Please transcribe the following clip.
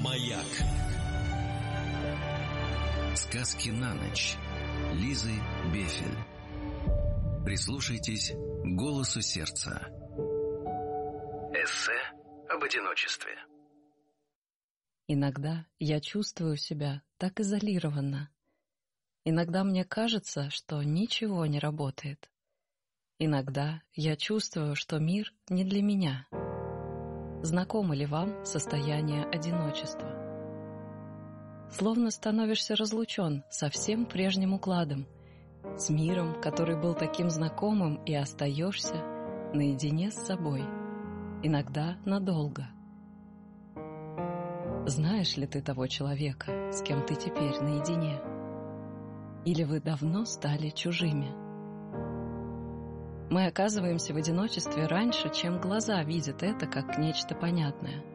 Маяк. Сказки на ночь. Лизы Бефель. Прислушайтесь к голосу сердца. Эссе об одиночестве. Иногда я чувствую себя так изолированно. Иногда мне кажется, что ничего не работает. Иногда я чувствую, что мир не для меня. Знакомо ли вам состояние одиночества? Словно становишься разлучен со всем прежним укладом, с миром, который был таким знакомым, и остаешься наедине с собой, иногда надолго. Знаешь ли ты того человека, с кем ты теперь наедине? Или вы давно стали чужими? Мы оказываемся в одиночестве раньше, чем глаза видят это как нечто понятное.